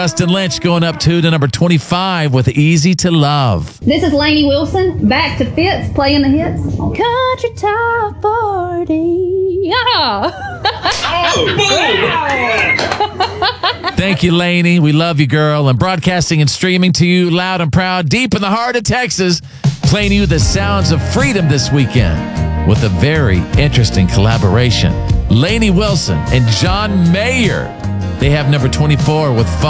Dustin Lynch going up 2 to number 25 with Easy to Love. This is Lainey Wilson, back to Fitz, playing the hits. Country Top 40. Yeah. Thank you, Lainey. We love you, girl. And broadcasting and streaming to you loud and proud, deep in the heart of Texas, playing you the sounds of freedom this weekend with a very interesting collaboration. Lainey Wilson and John Mayer. They have number 24 with